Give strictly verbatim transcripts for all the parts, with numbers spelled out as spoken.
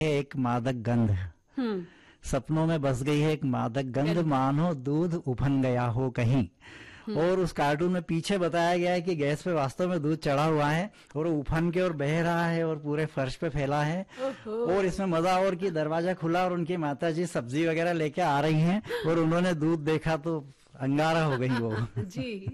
एक मादक गंध, हम्म सपनों में बस गई है एक मादक गंध, मानो दूध उफन गया हो कहीं। और उस कार्टून में पीछे बताया गया है कि गैस पे वास्तव में दूध चढ़ा हुआ है और वो उफन के और बह रहा है और पूरे फर्श पे फैला है। और इसमें मजा और कि दरवाजा खुला और उनकी माताजी सब्जी वगैरह लेके आ रही हैं और उन्होंने दूध देखा तो अंगारा हो गई वो। जी,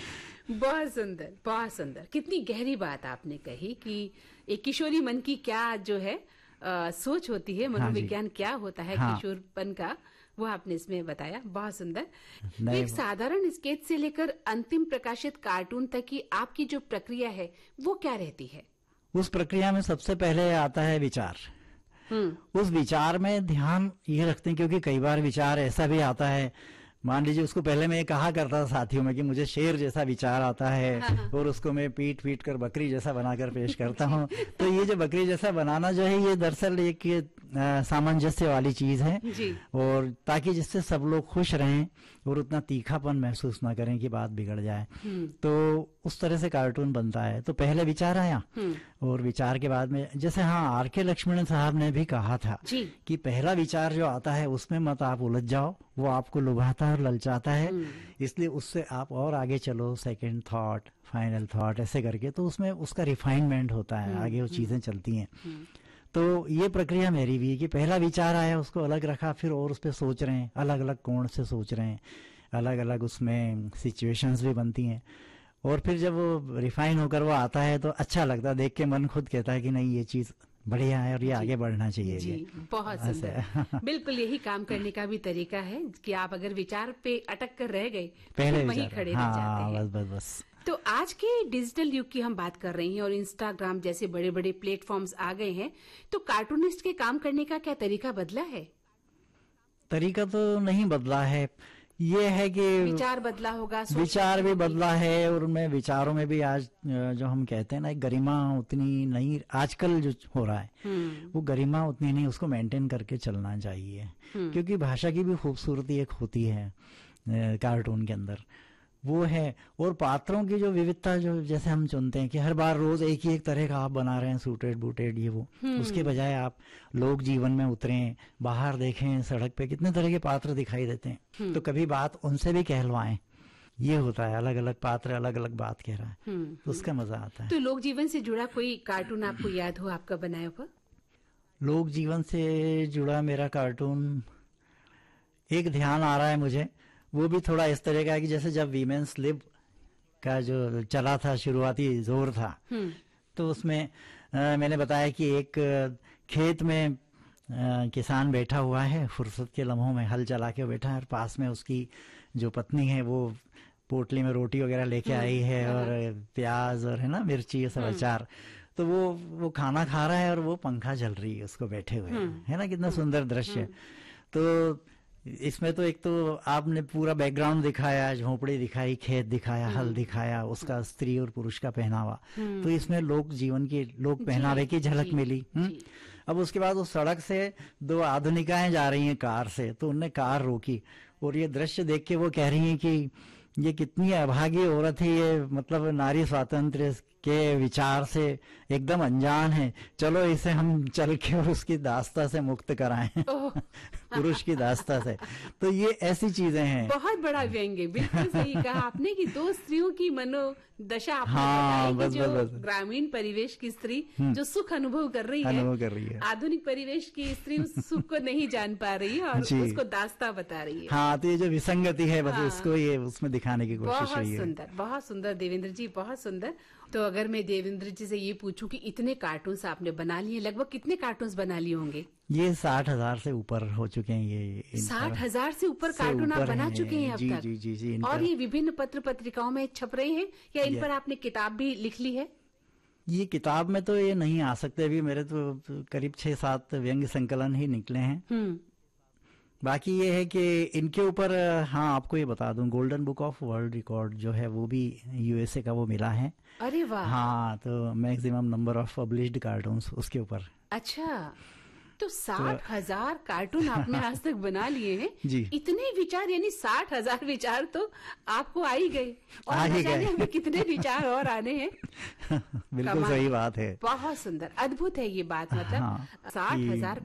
बहुत सुंदर, बहुत सुंदर। कितनी गहरी बात आपने कही कि एक किशोरी मन की क्या जो है आ, सोच होती है, मनोविज्ञान क्या होता है हाँ। किशोरपन का, वो आपने इसमें बताया। बहुत सुंदर। नहीं, एक साधारण स्केच से लेकर अंतिम प्रकाशित कार्टून तक की आपकी जो प्रक्रिया है वो क्या रहती है? उस प्रक्रिया में सबसे पहले आता है विचार। हम्म उस विचार में ध्यान ये रखते हैं, क्योंकि कई बार विचार ऐसा भी आता है, मान लीजिए उसको पहले मैं ये कहा करता था साथियों में कि मुझे शेर जैसा विचार आता है, हाँ। और उसको मैं पीट पीट कर बकरी जैसा बनाकर पेश करता हूँ। तो ये जो बकरी जैसा बनाना जो है ये दरअसल एक सामंजस्य वाली चीज है, जी। और ताकि जिससे सब लोग खुश रहें और उतना तीखापन महसूस ना करें कि बात बिगड़ जाए। तो उस तरह से कार्टून बनता है। तो पहले विचार आया और विचार के बाद में, जैसे हाँ आर के लक्ष्मण साहब ने भी कहा था कि पहला विचार जो आता है उसमें मत आप उलझ जाओ, वो आपको लुभाता और ललचाता है, इसलिए उससे आप और आगे चलो, सेकंड थॉट, फाइनल थॉट, ऐसे करके तो उसमें उसका रिफाइनमेंट होता है, आगे वो चीजें चलती हैं। तो ये प्रक्रिया मेरी भी है कि पहला विचार आया उसको अलग रखा, फिर और उस पर सोच रहे हैं, अलग अलग कोण से सोच रहे हैं, अलग अलग उसमें सिचुएशंस भी बनती हैं, और फिर जब वो रिफाइन होकर वो आता है तो अच्छा लगता है, देख के मन खुद कहता है कि नहीं ये चीज बढ़िया है और ये आगे बढ़ना चाहिए। जी, बहुत सुंदर। बिल्कुल यही काम करने का भी तरीका है कि आप अगर विचार पे अटक कर रह गए पहले तो वहीं खड़े रह जाते हैं। बस बस बस। तो आज के डिजिटल युग की हम बात कर रहे हैं और इंस्टाग्राम जैसे बड़े बड़े प्लेटफॉर्म्स आ गए हैं, तो कार्टूनिस्ट के काम करने का क्या तरीका बदला है? तरीका तो नहीं बदला है, ये है कि विचार बदला होगा, विचार भी बदला है, और उनमें विचारों में भी आज जो हम कहते हैं ना गरिमा उतनी नहीं, आजकल जो हो रहा है वो गरिमा उतनी नहीं, उसको मेंटेन करके चलना चाहिए, क्योंकि भाषा की भी खूबसूरती एक होती है कार्टून के अंदर, वो है। और पात्रों की जो विविधता जो जैसे हम चुनते हैं कि हर बार रोज एक ही एक तरह का आप बना रहे हैं, सूटेड बूटेड ये वो, उसके बजाय आप लोग जीवन में उतरें, बाहर देखें, सड़क पे कितने तरह के पात्र दिखाई देते हैं, तो कभी बात उनसे भी कहलवाएं, ये होता है, अलग अलग पात्र अलग अलग बात कह रहा है, तो उसका मजा आता है। तो लोक जीवन से जुड़ा कोई कार्टून आपको याद हो आपका बनाया हुआ? लोक जीवन से जुड़ा मेरा कार्टून एक ध्यान आ रहा है मुझे, वो भी थोड़ा इस तरह का है कि जैसे जब वीमेंस लिब का जो चला था, शुरुआती जोर था, तो उसमें आ, मैंने बताया कि एक खेत में आ, किसान बैठा हुआ है, फुर्सत के लम्हों में हल चला के बैठा है, और पास में उसकी जो पत्नी है वो पोटली में रोटी वगैरह लेके आई है और प्याज और है ना मिर्ची, ये सब अचार, तो वो वो खाना खा रहा है और वो पंखा जल रही है उसको बैठे हुए, है ना, कितना सुंदर दृश्य। तो इसमें तो एक तो आपने पूरा बैकग्राउंड दिखाया, झोपड़ी दिखाई, खेत दिखाया, हल दिखाया, उसका स्त्री और पुरुष का पहनावा, तो इसमें लोक जीवन की, लोक पहनावे की झलक मिली। अब उसके बाद उस सड़क से दो आधुनिकाएं जा रही हैं कार से, तो उनने कार रोकी और ये दृश्य देख के वो कह रही हैं कि ये कितनी अभागी औरत है, ये मतलब नारी स्वातंत्र्य के विचार से एकदम अनजान है, चलो इसे हम चल के और उसकी दास्ता से मुक्त कराएं पुरुष की दास्ता से। तो ये ऐसी चीजें हैं। बहुत बड़ा व्यंग्य, बिल्कुल सही कहा आपने कि दो स्त्रियों की मनोदशा आपने हाँ, बताई बस, कि जो बस, बस। ग्रामीण परिवेश की स्त्री जो सुख अनुभव कर रही है, अनुभव कर रही है, आधुनिक परिवेश की स्त्री उस सुख को नहीं जान पा रही है और उसको दास्ता बता रही है। हाँ, तो ये जो विसंगति है, बस हाँ, इसको ये उसमें दिखाने की कोशिश बहुत रही है। सुंदर, बहुत सुंदर देवेंद्र जी, बहुत सुंदर। तो अगर मैं देवेंद्र जी से ये पूछूं कि इतने कार्टून्स आपने बना लिए, लगभग कितने कार्टून्स बना लिए होंगे? ये साठ हजार से ऊपर हो चुके हैं। ये साठ हजार से ऊपर कार्टून आप बना चुके हैं अब जी, तक? जी जी जी। और ये विभिन्न पत्र पत्रिकाओं में छप रहे हैं या इन पर आपने किताब भी लिख ली है? ये किताब में तो ये नहीं आ सकते अभी, मेरे तो करीब छह सात व्यंग्य संकलन ही निकले हैं। बाकी ये है कि इनके ऊपर हाँ आपको ये बता दूं, golden book of world record जो है वो भी यूएसए का वो मिला है। अरे वाह। हाँ, तो maximum number of published cartoons उसके ऊपर। अच्छा, तो साठ हजार कार्टून आपने आज तक बना लिए हैं। जी। इतने विचार, यानी साठ हजार विचार तो आपको आ ही गए, और आ ही न जाने गए। हमें कितने विचार और आने हैं। बिल्कुल कमाल। सही बात है। बहुत सुंदर, अद्भुत है ये बात, मतलब हाँ, साठ कि- हजार